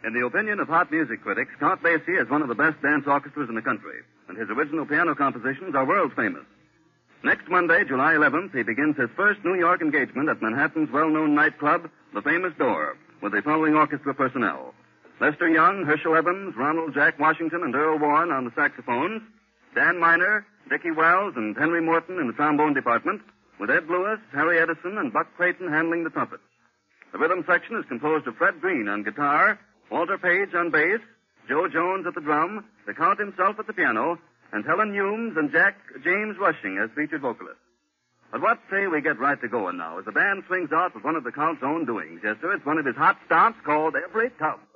In the opinion of hot music critics, Count Basie is one of the best dance orchestras in the country, and his original piano compositions are world famous. Next Monday, July 11th, he begins his first New York engagement at Manhattan's well-known nightclub, The Famous Door, with the following orchestra personnel: Lester Young, Herschel Evans, Ronald Jack Washington, and Earl Warren on the saxophones, Dan Miner, Dickie Wells, and Henry Morton in the trombone department, with Ed Lewis, Harry Edison, and Buck Clayton handling the trumpets. The rhythm section is composed of Fred Green on guitar, Walter Page on bass, Joe Jones at the drum, the Count himself at the piano, and Helen Humes and James Rushing as featured vocalists. But what say we get right to going now as the band swings out with one of the Count's own doings. Yes, sir, it's one of his hot stomps called Every Tub.